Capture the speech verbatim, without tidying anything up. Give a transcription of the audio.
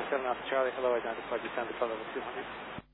seven Alpha Charlie, hello, identified descend to level two hundred.